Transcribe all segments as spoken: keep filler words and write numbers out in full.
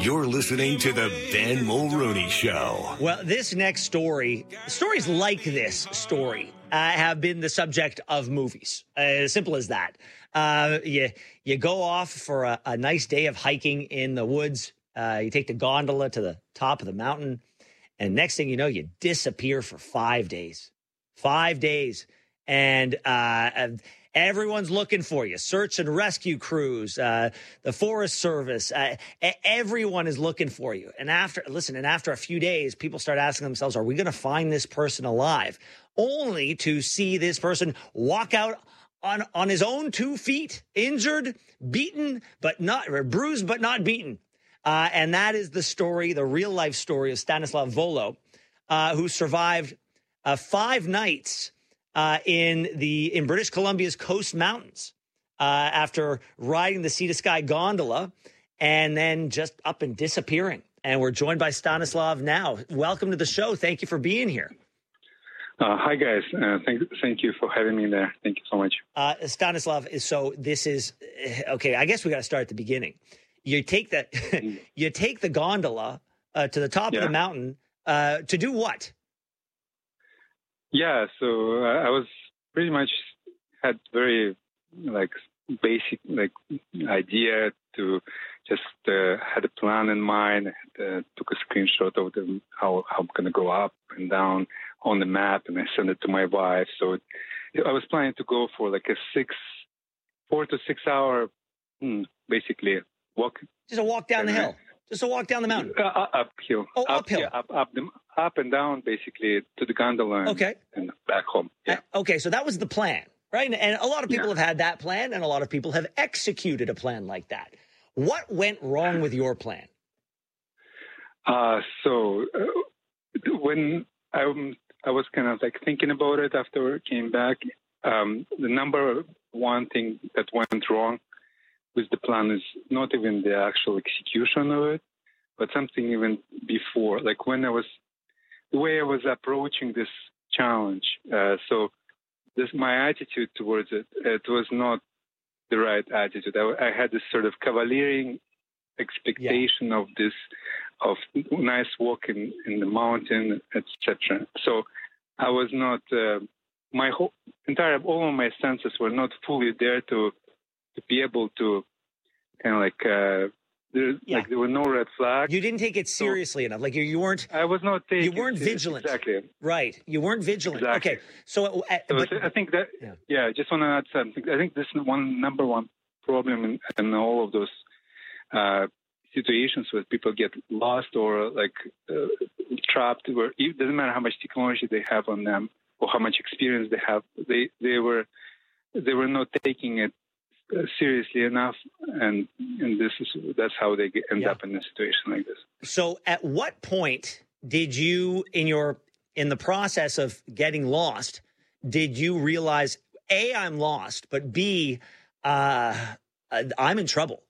You're listening to the Ben Mulrooney Show. Well, this next story, stories like this story, uh, have been the subject of movies. Uh, as simple as that. Uh, you you go off for a, a nice day of hiking in the woods. Uh, you take the gondola to the top of the mountain, and next thing you know, you disappear for five days. Five days, and uh, everyone's looking for you. Search and rescue crews, uh, the Forest Service, uh, everyone is looking for you. And after, listen, and after a few days, people start asking themselves, are we going to find this person alive? Only to see this person walk out on, on his own two feet, injured, beaten, but not, or bruised, but not beaten. Uh, and that is the story, the real life story of Stanislav Volot, uh, who survived uh, five nights Uh, in the in British Columbia's Coast Mountains uh, after riding the Sea to Sky gondola and then just up and disappearing. And we're joined by Stanislav now. Welcome to the show. Thank you for being here. Uh, hi, guys. Uh, thank, thank you for having me there. Thank you so much. Uh, Stanislav, so this is, okay, I guess we got to start at the beginning. You take the, you take the gondola uh, to the top yeah. of the mountain uh, to do what? Yeah, so uh, I was pretty much had very like basic like idea to just uh, had a plan in mind. I uh, took a screenshot of the how, how I'm gonna go up and down on the map, and I sent it to my wife. So it, I was planning to go for like a six, four to six hour, hmm, basically walk. Just a walk down the hill. Just a walk down the mountain. Uh, uphill. Oh, up, uphill. Yeah, up, up, the, up and down, basically, to the gondola and, okay. and back home. Yeah. Uh, okay, so that was the plan, right? And a lot of people yeah. have had that plan, and a lot of people have executed a plan like that. What went wrong with your plan? Uh, so uh, when I, um, I was kind of like thinking about it after I came back, um, the number one thing that went wrong with the plan is not even the actual execution of it, but something even before, like when I was, the way I was approaching this challenge. Uh, so this, my attitude towards it, it was not the right attitude. I, I had this sort of cavaliering expectation yeah. of this, of nice walk in, in the mountain, et cetera. So I was not, uh, my whole entire, all of my senses were not fully there to, to be able to kind of like, uh, there, yeah. like there were no red flags. You didn't take it seriously so, enough. Like you, you weren't. I was not taking. You weren't serious, vigilant. Exactly. Right. You weren't vigilant. Exactly. Okay. So, uh, so but, I think that. Yeah. yeah I just want to add something. I think this is one number one problem in, in all of those uh, situations where people get lost or like uh, trapped. Where it doesn't matter how much technology they have on them or how much experience they have. They they were they were not taking it seriously enough, and and this is that's how they get, end yeah. up in a situation like this. So, at what point did you, in your in the process of getting lost, did you realize A, I'm lost, but B, uh, I'm in trouble?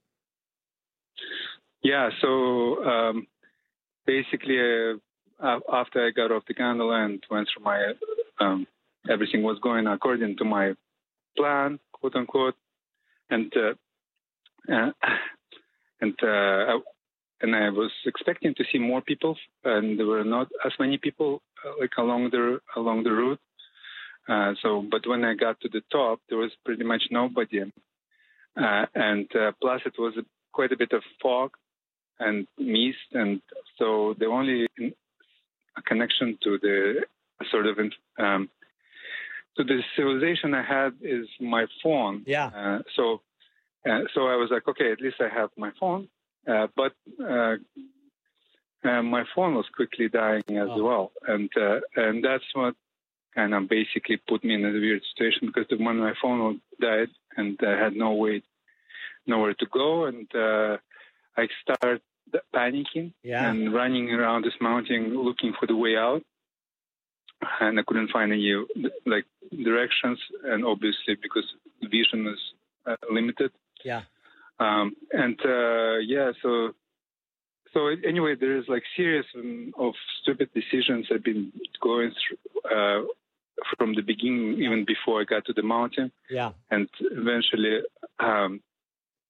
Yeah. So um, basically, uh, after I got off the gondola and went through my um, everything was going according to my plan, quote unquote. And uh, uh, and uh, and I was expecting to see more people, and there were not as many people uh, like along the along the route. Uh, so, but when I got to the top, there was pretty much nobody, uh, and uh, plus it was a, quite a bit of fog and mist, and so the only connection to the sort of um, So the civilization I had is my phone. Yeah. Uh, so, uh, so I was like, okay, at least I have my phone. Uh, but uh, uh, my phone was quickly dying as oh. well, and uh, and that's what kind of basically put me in a weird situation because when my phone died and I had no way, nowhere to go, and uh, I started panicking yeah. and running around this mountain looking for the way out. And I couldn't find any like directions, and obviously because the vision is uh, limited. Yeah. Um, and uh, yeah, so so anyway, there is like series of stupid decisions I've been going through uh, from the beginning, even before I got to the mountain. Yeah. And eventually, um,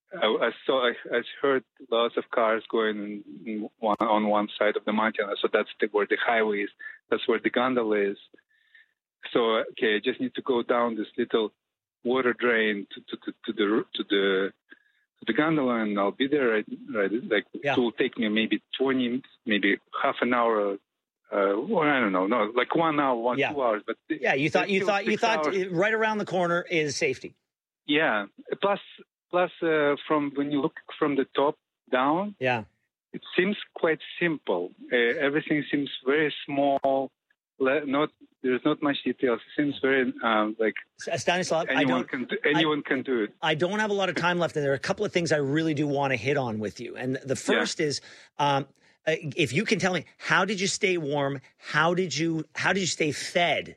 I, I saw, I, I heard lots of cars going in one, on one side of the mountain. So that's the, where the highway is. That's where the gondola is. So okay, I just need to go down this little water drain to, to, to, to the to the to the gondola, and I'll be there. Right, right like yeah. It will take me maybe twenty, maybe half an hour. Uh, well, I don't know, no, like one hour, one yeah. two hours. But yeah, you thought you thought you thought hours. Right around the corner is safety. Yeah. Plus, plus, uh, from when you look from the top down, yeah, it seems quite simple. Uh, everything seems very small. Not there's not much details. It seems very um, like Stanislav. Anyone I don't, can do, anyone I, can do it. I don't have a lot of time left, and there are a couple of things I really do want to hit on with you. And the first yeah. is, um, if you can tell me, how did you stay warm? How did you how did you stay fed?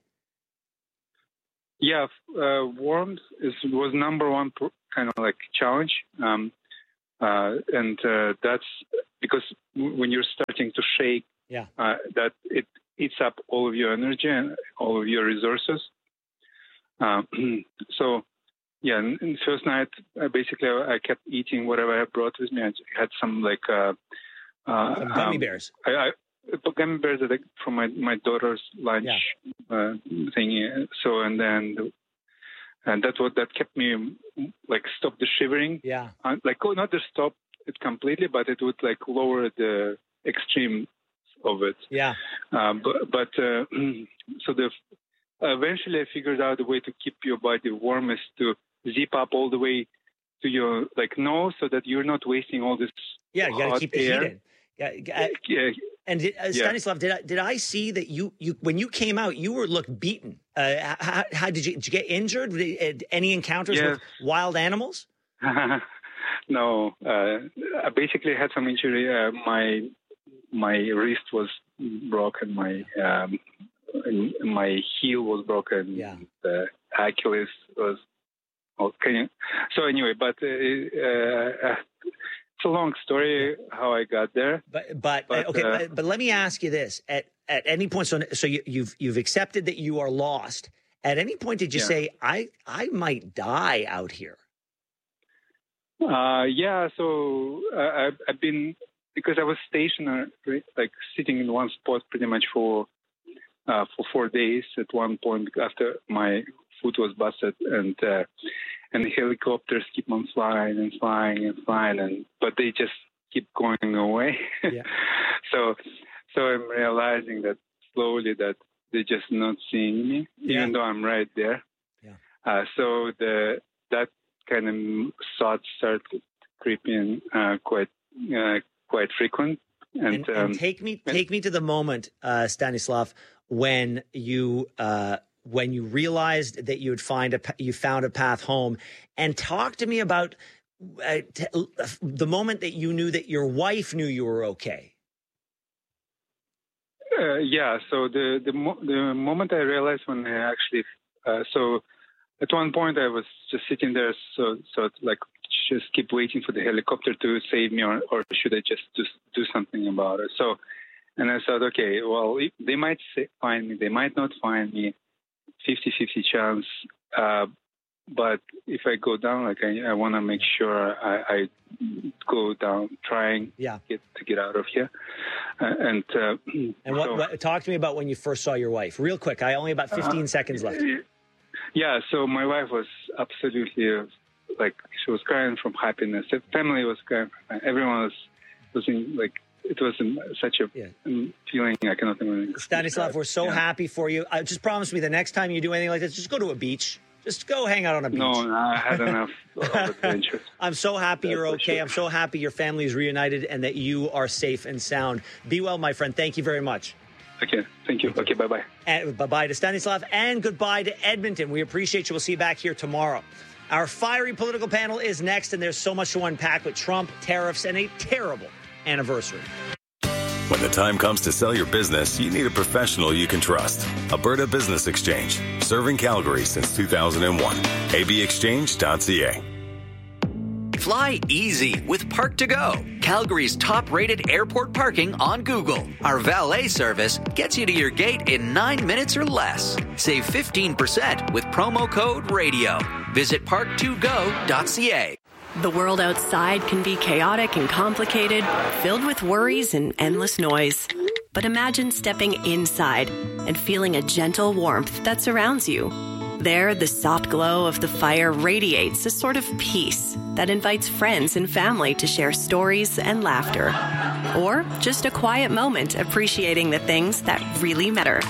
Yeah, uh, warm is was number one kind of like challenge, um, uh, and uh, that's because when you're starting to shake, yeah, uh, that it eats up all of your energy and all of your resources. Um, so, yeah, in the first night, uh, basically, I kept eating whatever I brought with me. I had some like uh, uh, some gummy um, bears. I, I, gummy bears are like from my, my daughter's lunch yeah. uh, thingy. So, and then, and that's what that kept me like stop the shivering. Yeah, uh, like oh, not to stop it completely, but it would like lower the extreme of it. Yeah. Um, but but uh, so the eventually I figured out a way to keep your body warm is to zip up all the way to your like nose so that you're not wasting all this. Yeah, you got to keep the air. heat in. Yeah. yeah. And did, uh, Stanislav, did I did I see that you you when you came out you were looked beaten? Uh, how, how did you did you get injured? Did, any encounters yes. with wild animals? No, uh, I basically had some injury. Uh, my my wrist was broken. My um, my heel was broken. Yeah. The Achilles was. Okay. So anyway, but uh, uh, it's a long story how I got there. But but, but okay. Uh, but, but let me ask you this: at at any point, so so you, you've you've accepted that you are lost. At any point, did you yeah. say, "I I might die out here"? Uh, yeah. So uh, I've, I've been. Because I was stationary, like sitting in one spot pretty much for uh, for four days at one point after my foot was busted, and uh, and the helicopters keep on flying and flying and flying, and but they just keep going away. Yeah. so so I'm realizing that slowly that they're just not seeing me, yeah. even though I'm right there. Yeah. Uh, so the that kind of thoughts started creeping uh, quite. Uh, quite frequent. And, and, um, and take me take me to the moment, uh, Stanislav, when you uh, when you realized that you would find a you found a path home, and talk to me about uh, t- the moment that you knew that your wife knew you were okay. Uh, yeah. So the the mo- the moment I realized when I actually uh, so at one point I was just sitting there, so so like. Just keep waiting for the helicopter to save me, or, or should I just, just do something about it? So, and I thought, okay, well, they might say, find me, they might not find me, fifty-fifty chance. Uh, but if I go down, like I, I want to make sure I, I go down, trying yeah. get, to get out of here. Uh, and uh, and what, so, what? Talk to me about when you first saw your wife, real quick. I only about fifteen uh, seconds left. Yeah, so my wife was absolutely. Uh, Like she was crying from happiness. The family was crying. Everyone was was in like it was in such a yeah. feeling I cannot even. Stanislav, we're so yeah. happy for you. Uh, just promise me the next time you do anything like this, just go to a beach. Just go hang out on a beach. No, no I had enough of adventures. I'm so happy yeah, you're okay. Sure. I'm so happy your family is reunited and that you are safe and sound. Be well, my friend. Thank you very much. Okay, thank you. Okay, bye-bye. And bye-bye to Stanislav and goodbye to Edmonton. We appreciate you. We'll see you back here tomorrow. Our fiery political panel is next, and there's so much to unpack with Trump, tariffs, and a terrible anniversary. When the time comes to sell your business, you need a professional you can trust. Alberta Business Exchange, serving Calgary since two thousand one. a b exchange dot c a. Fly easy with Park to Go, Calgary's top-rated airport parking on Google. Our valet service gets you to your gate in nine minutes or less. Save fifteen percent with promo code RADIO. Visit park to go dot c a. The world outside can be chaotic and complicated, filled with worries and endless noise. But imagine stepping inside and feeling a gentle warmth that surrounds you. There, the soft glow of the fire radiates a sort of peace that invites friends and family to share stories and laughter. Or just a quiet moment appreciating the things that really matter.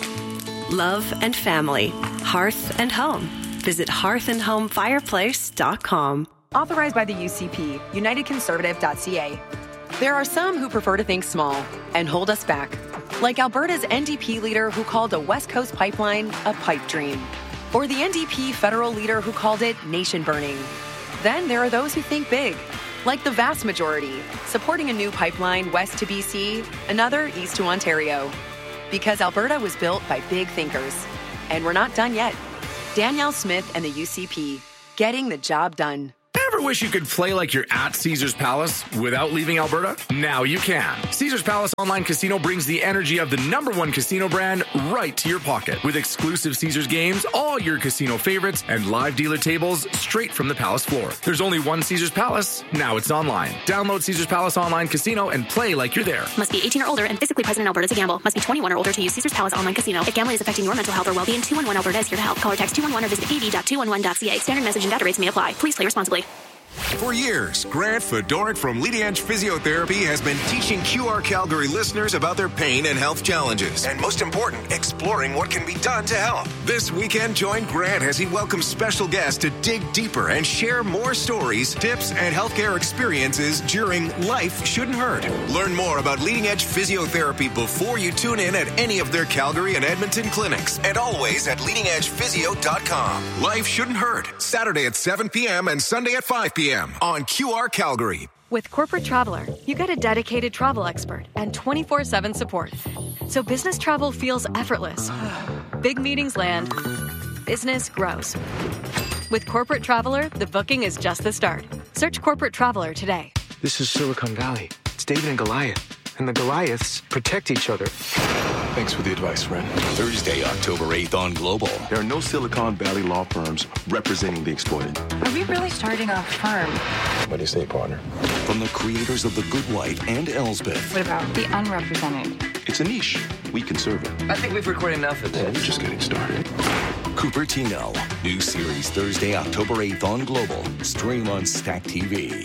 Love and family, hearth and home. Visit hearth and home fireplace dot com. Authorized by the U C P, united conservative dot c a. There are some who prefer to think small and hold us back, like Alberta's N D P leader who called a West Coast pipeline a pipe dream, or the N D P federal leader who called it nation burning. Then there are those who think big, like the vast majority, supporting a new pipeline west to B C, another east to Ontario. Because Alberta was built by big thinkers. And we're not done yet. Danielle Smith and the U C P, getting the job done. Ever wish you could play like you're at Caesars Palace without leaving Alberta? Now you can. Caesars Palace Online Casino brings the energy of the number one casino brand right to your pocket. With exclusive Caesars games, all your casino favorites, and live dealer tables straight from the Palace floor. There's only one Caesars Palace. Now it's online. Download Caesars Palace Online Casino and play like you're there. Must be eighteen or older and physically present in Alberta to gamble. Must be twenty-one or older to use Caesars Palace Online Casino. If gambling is affecting your mental health or well-being, two one one Alberta is here to help. Call or text two one one or visit a d dot two one one dot c a. Standard message and data rates may apply. Please play responsibly. For years, Grant Fedorik from Leading Edge Physiotherapy has been teaching Q R Calgary listeners about their pain and health challenges. And most important, exploring what can be done to help. This weekend, join Grant as he welcomes special guests to dig deeper and share more stories, tips, and healthcare experiences during Life Shouldn't Hurt. Learn more about Leading Edge Physiotherapy before you tune in at any of their Calgary and Edmonton clinics. And always at leading edge physio dot com. Life Shouldn't Hurt. Saturday at seven p.m. and Sunday at five p.m. on Q R Calgary. With Corporate Traveler, you get a dedicated travel expert and twenty-four seven support. So business travel feels effortless. Big meetings land. Business grows. With Corporate Traveler, the booking is just the start. Search Corporate Traveler today. This is Silicon Valley. It's David and Goliath. And the Goliaths protect each other. Thanks for the advice, friend. Thursday, October eighth on Global. There are no Silicon Valley law firms representing the exploited. Are we really starting a firm? What do you say, partner? From the creators of The Good Wife and Elsbeth. What about the unrepresented? It's a niche. We can serve it. I think we've recorded enough of this. Yeah, we're just getting started. Cupertino. New series Thursday, October eighth on Global. Stream on Stack T V.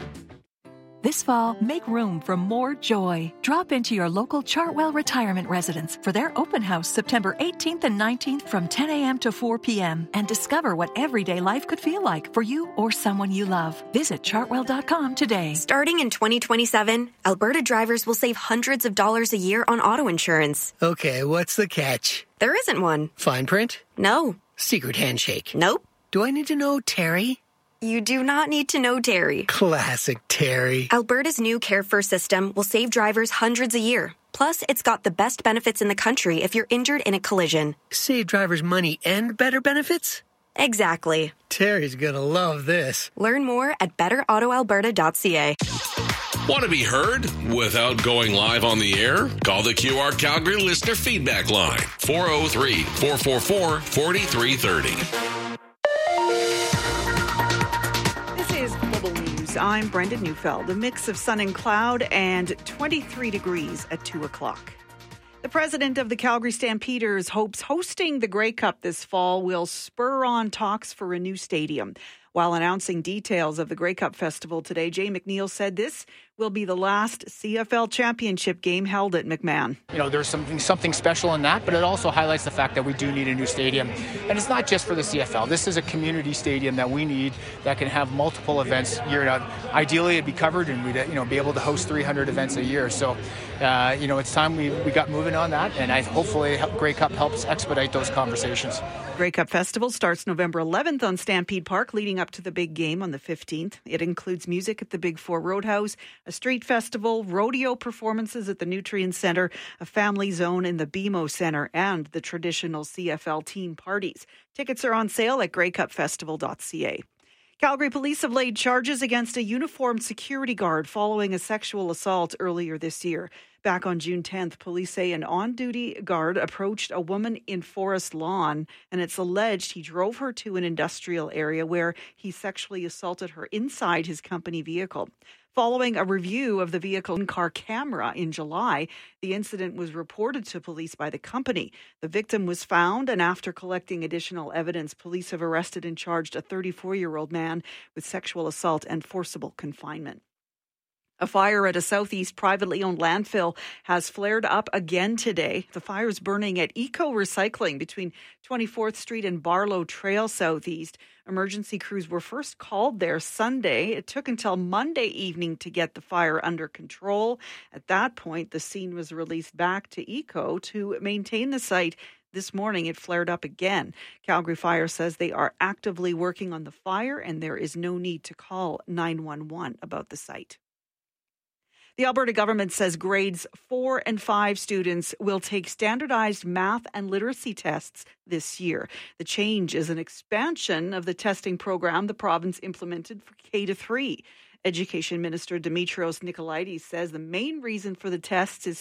This fall, make room for more joy. Drop into your local Chartwell Retirement Residence for their open house September eighteenth and nineteenth from ten a.m. to four p.m. and discover what everyday life could feel like for you or someone you love. Visit chartwell dot com today. Starting in twenty twenty-seven, Alberta drivers will save hundreds of dollars a year on auto insurance. Okay, what's the catch? There isn't one. Fine print? No. Secret handshake? Nope. Do I need to know Terry? You do not need to know Terry. Classic Terry. Alberta's new Care First system will save drivers hundreds a year. Plus, it's got the best benefits in the country if you're injured in a collision. Save drivers money and better benefits? Exactly. Terry's gonna love this. Learn more at better auto alberta dot c a. Want to be heard without going live on the air? Call the Q R Calgary listener feedback line, four oh three, four four four, four three three oh. I'm Brenda Neufeld. A mix of sun and cloud and twenty-three degrees at two o'clock. The president of the Calgary Stampeders hopes hosting the Grey Cup this fall will spur on talks for a new stadium. While announcing details of the Grey Cup Festival today, Jay McNeil said this will be the last C F L championship game held at McMahon. You know, there's something something special in that, but it also highlights the fact that we do need a new stadium. And it's not just for the C F L. This is a community stadium that we need that can have multiple events year round. Ideally, it'd be covered and we'd you know be able to host three hundred events a year. So, uh, you know, it's time we, we got moving on that, and I hopefully Grey Cup helps expedite those conversations. Grey Cup Festival starts November eleventh on Stampede Park, leading up to the big game on the fifteenth. It includes music at the Big Four Roadhouse, a street festival, rodeo performances at the Nutrien Centre, a family zone in the B M O Centre, and the traditional C F L team parties. Tickets are on sale at grey cup festival dot c a. Calgary police have laid charges against a uniformed security guard following a sexual assault earlier this year. Back on June tenth, police say an on-duty guard approached a woman in Forest Lawn, and it's alleged he drove her to an industrial area where he sexually assaulted her inside his company vehicle. Following a review of the vehicle in-car camera in July, the incident was reported to police by the company. The victim was found, and after collecting additional evidence, police have arrested and charged a thirty-four-year-old man with sexual assault and forcible confinement. A fire at a Southeast privately owned landfill has flared up again today. The fire is burning at Eco Recycling between twenty-fourth Street and Barlow Trail Southeast. Emergency crews were first called there Sunday. It took until Monday evening to get the fire under control. At that point, the scene was released back to Eco to maintain the site. This morning, it flared up again. Calgary Fire says they are actively working on the fire and there is no need to call nine one one about the site. The Alberta government says grades four and five students will take standardized math and literacy tests this year. The change is an expansion of the testing program the province implemented for K to three. Education Minister Dimitrios Nicolaides says the main reason for the tests is